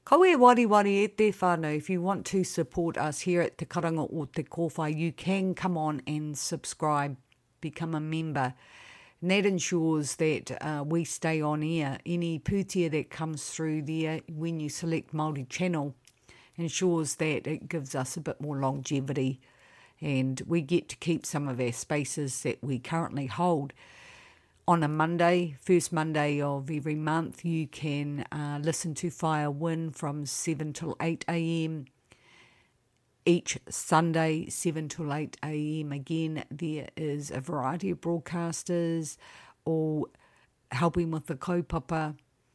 Ko e wari e te whānau. If you want to support us here at Te Karanga o Te Kōwhai, you can come on and subscribe, become a member. And that ensures that we stay on air. Any pūtia that comes through there when you select Māori channel ensures that it gives us a bit more longevity and we get to keep some of our spaces that we currently hold. On a Monday, first Monday of every month, you can listen to Fire Win from 7 till 8 a.m. Each Sunday, 7 till 8 a.m. Again, there is a variety of broadcasters all helping with the kaupapa,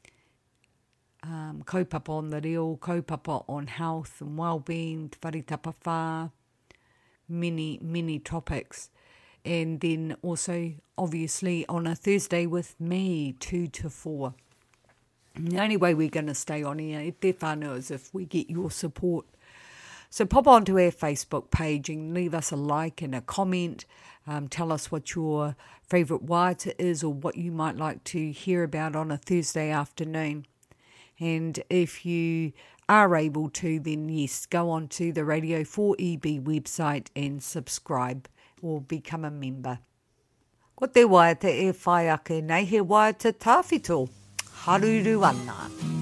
kaupapa on the reo, kaupapa on health and well-being, te wharitapa whā, many topics. And then also, obviously, on a Thursday with me, 2 to 4. And the only way we're going to stay on here, e te whānau, is if we get your support. So pop onto our Facebook page and leave us a like and a comment. Tell us what your favourite waiata is or what you might like to hear about on a Thursday afternoon. And if you are able to, then yes, go on to the Radio 4EB website and subscribe or become a member. Ko te waiata e whai ake nei he waiata tāwhito. Haruru ana.